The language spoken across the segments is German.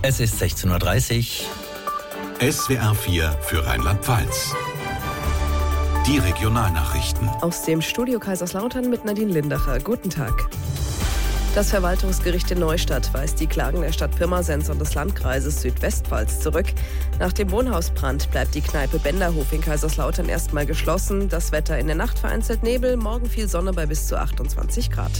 Es ist 16:30 Uhr. SWR 4 für Rheinland-Pfalz. Die Regionalnachrichten. Aus dem Studio Kaiserslautern mit Nadine Lindacher. Guten Tag. Das Verwaltungsgericht in Neustadt weist die Klagen der Stadt Pirmasens und des Landkreises Südwestpfalz zurück. Nach dem Wohnhausbrand bleibt die Kneipe Benderhof in Kaiserslautern erstmal geschlossen. Das Wetter in der Nacht vereinzelt Nebel, morgen viel Sonne bei bis zu 28 Grad.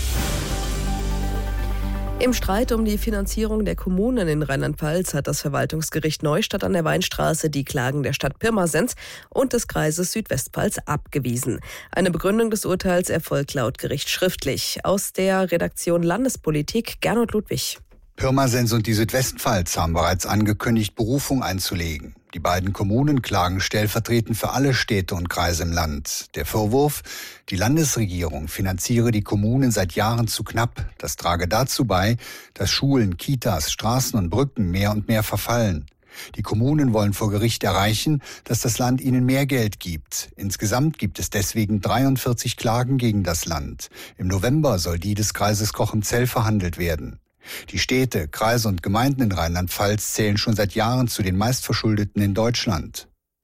Im Streit um die Finanzierung der Kommunen in Rheinland-Pfalz hat das Verwaltungsgericht Neustadt an der Weinstraße die Klagen der Stadt Pirmasens und des Kreises Südwestpfalz abgewiesen. Eine Begründung des Urteils erfolgt laut Gericht schriftlich. Aus der Redaktion Landespolitik Gernot Ludwig. Pirmasens und die Südwestpfalz haben bereits angekündigt, Berufung einzulegen. Die beiden Kommunen klagen stellvertretend für alle Städte und Kreise im Land. Der Vorwurf, die Landesregierung finanziere die Kommunen seit Jahren zu knapp. Das trage dazu bei, dass Schulen, Kitas, Straßen und Brücken mehr und mehr verfallen. Die Kommunen wollen vor Gericht erreichen, dass das Land ihnen mehr Geld gibt. Insgesamt gibt es deswegen 43 Klagen gegen das Land. Im November soll die des Kreises Cochem-Zell verhandelt werden. Die Städte, Kreise und Gemeinden in Rheinland-Pfalz zählen schon seit Jahren zu den meistverschuldeten in Deutschland.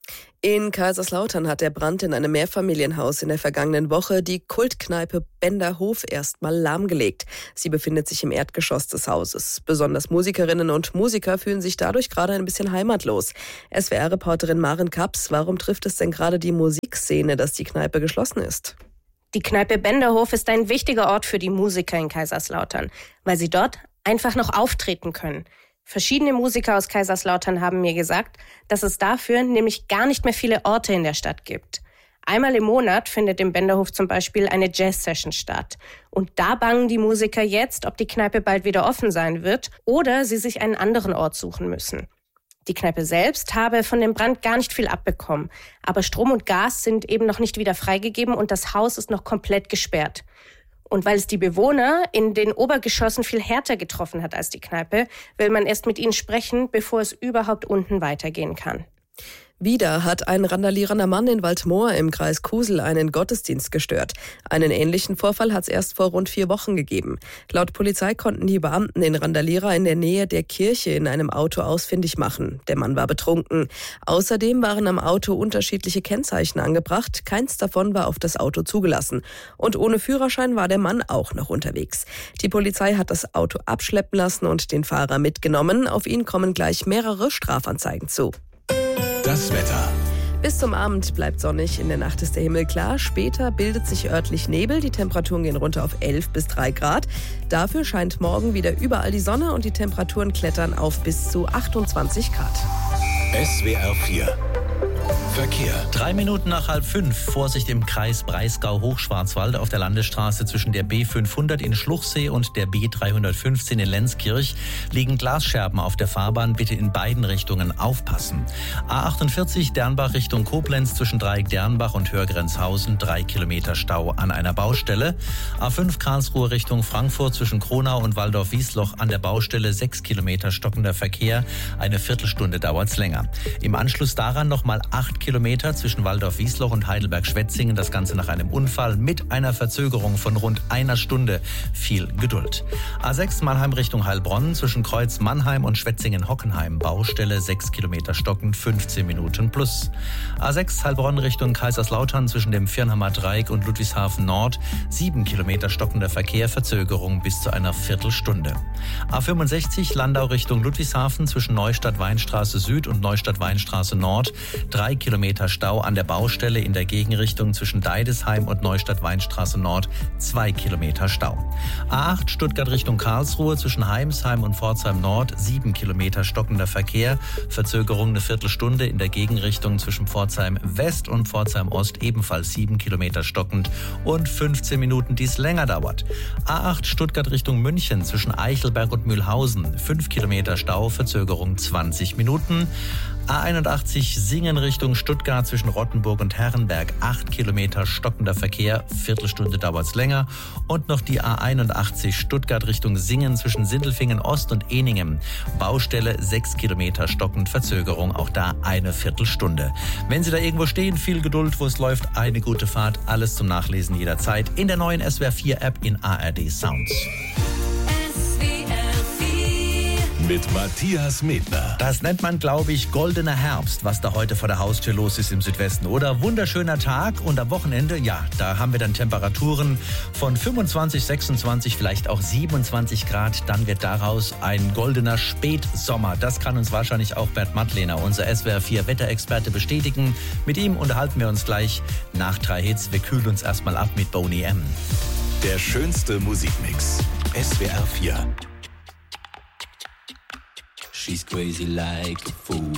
In Kaiserslautern hat der Brand in einem Mehrfamilienhaus in der vergangenen Woche die Kultkneipe Benderhof erstmal lahmgelegt. Sie befindet sich im Erdgeschoss des Hauses. Besonders Musikerinnen und Musiker fühlen sich dadurch gerade ein bisschen heimatlos. SWR-Reporterin Maren Kaps, warum trifft es denn gerade die Musikszene, dass die Kneipe geschlossen ist? Die Kneipe Benderhof ist ein wichtiger Ort für die Musiker in Kaiserslautern, weil sie dort einfach noch auftreten können. Verschiedene Musiker aus Kaiserslautern haben mir gesagt, dass es dafür nämlich gar nicht mehr viele Orte in der Stadt gibt. Einmal im Monat findet im Benderhof zum Beispiel eine Jazz-Session statt. Und da bangen die Musiker jetzt, ob die Kneipe bald wieder offen sein wird oder sie sich einen anderen Ort suchen müssen. Die Kneipe selbst habe von dem Brand gar nicht viel abbekommen. Aber Strom und Gas sind eben noch nicht wieder freigegeben und das Haus ist noch komplett gesperrt. Und weil es die Bewohner in den Obergeschossen viel härter getroffen hat als die Kneipe, will man erst mit ihnen sprechen, bevor es überhaupt unten weitergehen kann. Wieder hat ein randalierender Mann in Waldmoor im Kreis Kusel einen Gottesdienst gestört. Einen ähnlichen Vorfall hat es erst vor rund 4 Wochen gegeben. Laut Polizei konnten die Beamten den Randalierer in der Nähe der Kirche in einem Auto ausfindig machen. Der Mann war betrunken. Außerdem waren am Auto unterschiedliche Kennzeichen angebracht. Keins davon war auf das Auto zugelassen. Und ohne Führerschein war der Mann auch noch unterwegs. Die Polizei hat das Auto abschleppen lassen und den Fahrer mitgenommen. Auf ihn kommen gleich mehrere Strafanzeigen zu. Das Wetter. Bis zum Abend bleibt sonnig, in der Nacht ist der Himmel klar. Später bildet sich örtlich Nebel, die Temperaturen gehen runter auf 11 bis 3 Grad. Dafür scheint morgen wieder überall die Sonne und die Temperaturen klettern auf bis zu 28 Grad. SWR 4 Verkehr. 3 Minuten nach 4:30. Vorsicht im Kreis Breisgau-Hochschwarzwald auf der Landesstraße zwischen der B500 in Schluchsee und der B315 in Lenzkirch liegen Glasscherben auf der Fahrbahn. Bitte in beiden Richtungen aufpassen. A48 Dernbach Richtung Koblenz zwischen Dreieck Dernbach und Hörgrenzhausen 3 Kilometer Stau an einer Baustelle. A5 Karlsruhe Richtung Frankfurt zwischen Kronau und Waldorf-Wiesloch an der Baustelle 6 Kilometer stockender Verkehr. Eine Viertelstunde dauert's länger. Im Anschluss daran nochmal 8 Kilometer zwischen Waldorf-Wiesloch und Heidelberg-Schwetzingen. Das Ganze nach einem Unfall mit einer Verzögerung von rund einer Stunde. Viel Geduld. A6 Mannheim Richtung Heilbronn zwischen Kreuz Mannheim und Schwetzingen-Hockenheim. Baustelle 6 Kilometer stockend, 15 Minuten plus. A6 Heilbronn Richtung Kaiserslautern zwischen dem Virnhammer Dreieck und Ludwigshafen Nord. 7 Kilometer stockender Verkehr, Verzögerung bis zu einer Viertelstunde. A65 Landau Richtung Ludwigshafen zwischen Neustadt-Weinstraße Süd und Neustadt-Weinstraße Nord. 3 Kilometer Stau an der Baustelle in der Gegenrichtung zwischen Deidesheim und Neustadt-Weinstraße Nord. 2 Kilometer Stau. A8 Stuttgart Richtung Karlsruhe zwischen Heimsheim und Pforzheim Nord. 7 Kilometer stockender Verkehr. Verzögerung eine Viertelstunde in der Gegenrichtung zwischen Pforzheim West und Pforzheim Ost. Ebenfalls 7 Kilometer stockend und 15 Minuten, die es länger dauert. A8 Stuttgart Richtung München zwischen Eichelberg und Mühlhausen. 5 Kilometer Stau. Verzögerung 20 Minuten. A81 Singen Richtung Stuttgart zwischen Rottenburg und Herrenberg. 8 Kilometer stockender Verkehr, Viertelstunde dauert's länger. Und noch die A81 Stuttgart Richtung Singen zwischen Sindelfingen Ost und Ehningen. Baustelle 6 Kilometer stockend, Verzögerung, auch da eine Viertelstunde. Wenn Sie da irgendwo stehen, viel Geduld, wo es läuft, eine gute Fahrt. Alles zum Nachlesen jederzeit in der neuen SWR 4 App in ARD Sounds. mit Matthias Medner. Das nennt man, glaube ich, goldener Herbst, was da heute vor der Haustür los ist im Südwesten. Oder wunderschöner Tag und am Wochenende, ja, da haben wir dann Temperaturen von 25, 26, vielleicht auch 27 Grad. Dann wird daraus ein goldener Spätsommer. Das kann uns wahrscheinlich auch Bert Mattlehner, unser SWR 4 Wetterexperte, bestätigen. Mit ihm unterhalten wir uns gleich nach 3 Hits. Wir kühlen uns erstmal ab mit Boney M. Der schönste Musikmix. SWR 4. She's crazy like a fool.